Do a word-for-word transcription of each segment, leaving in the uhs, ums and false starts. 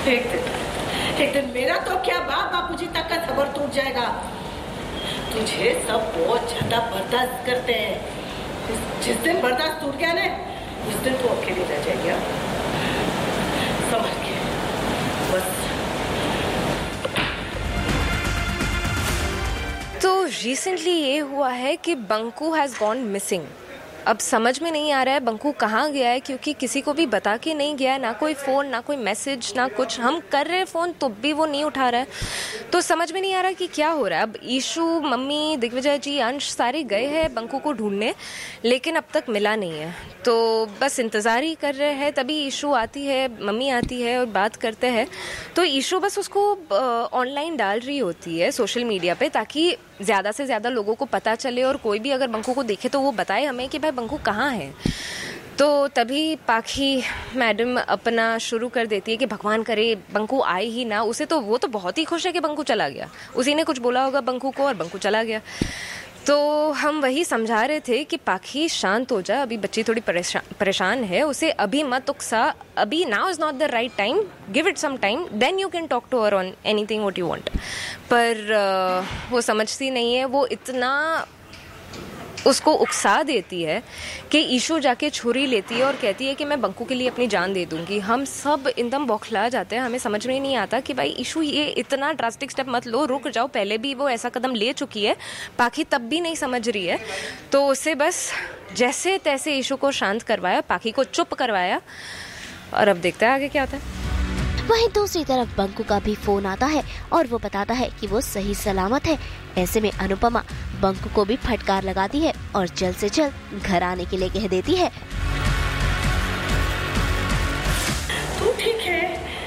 एक दिन एक दिन मेरा तो क्या बाप बापूजी तक का सबर टूट जाएगा। तुझे सब बहुत ज्यादा बर्दाश्त करते हैं। जिस दिन बर्दाश्त टूट गया ना, उस दिन तो अकेली रह जाएगी। समझ के बस। तो रिसेंटली ये हुआ है कि बंकू हैज़ गॉन मिसिंग। अब समझ में नहीं आ रहा है बंकू कहाँ गया है, क्योंकि किसी को भी बता के नहीं गया है, ना कोई फ़ोन, ना कोई मैसेज, ना कुछ। हम कर रहे हैं फ़ोन तो भी वो नहीं उठा रहा है, तो समझ में नहीं आ रहा कि क्या हो रहा है। अब ईशू, मम्मी, दिग्विजय जी, अंश सारे गए हैं बंकू को ढूंढने, लेकिन अब तक मिला नहीं है। तो बस इंतज़ार ही कर रहे हैं। तभी ईशू आती है, मम्मी आती है और बात करते हैं। तो ईशू बस उसको ऑनलाइन डाल रही होती है सोशल मीडिया पे, ताकि ज़्यादा से ज़्यादा लोगों को पता चले और कोई भी अगर बंकू को देखे तो वो बताए हमें कि भाई बंकू कहाँ है। तो तभी पाखी मैडम अपना शुरू कर देती है कि भगवान करे बंकू आए ही ना। उसे तो वो तो बहुत ही खुश है कि बंकू चला गया। उसी ने कुछ बोला होगा बंकू को और बंकू चला गया। तो हम वही समझा रहे थे कि पाखी शांत हो जा, अभी बच्ची थोड़ी परेशान परेशान है, उसे अभी मत उकसा। अभी now is not the right time, give it some time, then you can talk to her on anything what you want. पर uh, वो समझती नहीं है। वो इतना उसको उकसा देती है कि ईशू जाके छुरी लेती है और कहती है कि मैं बंकू के लिए अपनी जान दे दूंगी। हम सब एकदम बौखला जाते हैं। हमें समझ में नहीं आता कि भाई ईशू ये इतना ड्रास्टिक स्टेप मत लो, रुक जाओ। पहले भी वो ऐसा कदम ले चुकी है, पाखी तब भी नहीं समझ रही है। तो उसे बस जैसे तैसे ईशू को शांत करवाया, पाखी को चुप करवाया, और अब देखते हैं आगे क्या होता है। वहीं दूसरी तरफ बंकू का भी फोन आता है और वो बताता है कि वो सही सलामत है। ऐसे में अनुपमा बंकू को भी फटकार लगाती है और जल्द से जल्द घर आने के लिए कह देती है। तू ठीक है,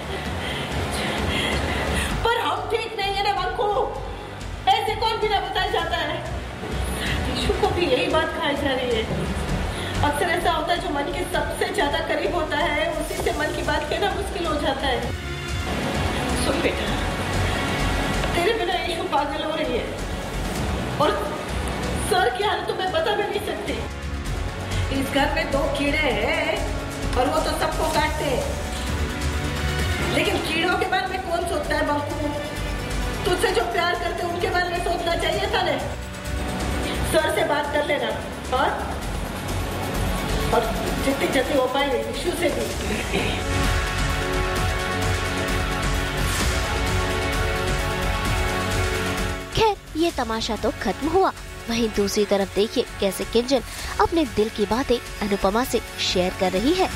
पर हम ठीक नहीं है ना बंकू। ऐसे कौन बिना बताया जाता है। ईशू को भी यही बात खाई जा रही है। अक्सर ऐसा होता है, जो मन के सबसे ज्यादा करीब होता है उसी से मन की बात कहना मुश्किल हो जाता है। सुन बेटा, तेरे बिना ईशू पागल हो रही है और सर की हालत तो मैं बता भी नहीं सकती। इस घर में दो कीड़े हैं और वो तो सबको काटते हैं, लेकिन कीड़ों के बारे में कौन सोचता है बंकू। तुझसे जो प्यार करते उनके बारे में सोचना चाहिए था ना। सर से बात कर लेना और और जितनी जल्दी हो पाए ईशू से भी। खैर ये तमाशा तो खत्म हुआ। वहीं दूसरी तरफ देखिए कैसे किंजल अपने दिल की बातें अनुपमा से शेयर कर रही है।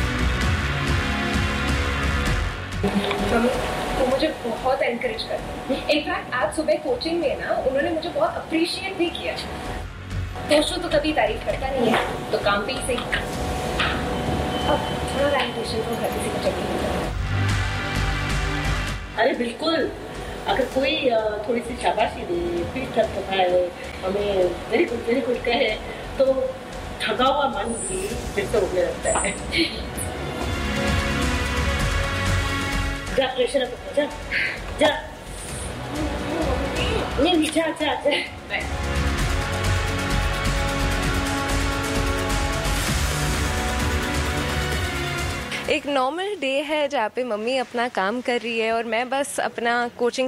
वो मुझे बहुत एनकरेज करते हैं। इनफैक्ट आज सुबह कोचिंग में ना उन्होंने मुझे बहुत अप्रिशिएट भी किया। पोस्टो तो कभी तारीफ करता नहीं है, तो काम पे ही सही। अब थोड़ा रेपुटेशन तो हर किसी को चाहिए। अरे बिल्कुल, अगर कोई थोड़ी सी शाबाशी दे, पीठ थपथपाए, हमें वेरी गुड वेरी गुड कहे, तो थका हुआ मन भी फिर से उठने लगता है। जा प्रेशर अप, जा जा नहीं जा जा जा। एक नॉर्मल डे है जहाँ पे मम्मी अपना काम कर रही है और मैं बस अपना कोचिंग